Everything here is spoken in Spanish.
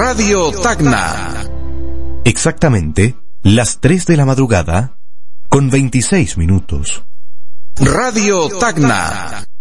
Radio Tacna. Exactamente las 3 de la madrugada con 26 minutos. Radio Tacna.